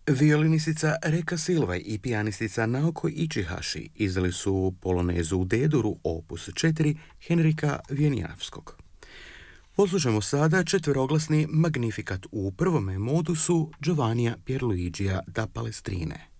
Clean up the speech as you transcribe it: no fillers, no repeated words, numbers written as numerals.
Violinistica Reka Silva i pijanistica Naoko Ichihashi izdali su polonezu u D-duru opus 4 Henrika Wieniawskog. Poslušamo sada četveroglasni Magnificat u prvome modusu Giovannija Pierluigija da Palestrine.